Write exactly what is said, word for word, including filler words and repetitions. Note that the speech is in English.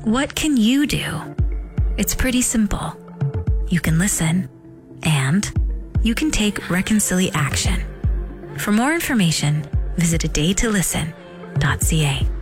What can you do? It's pretty simple. You can listen, and you can take Reconcili action. For more information, visit a day to listen dot c a.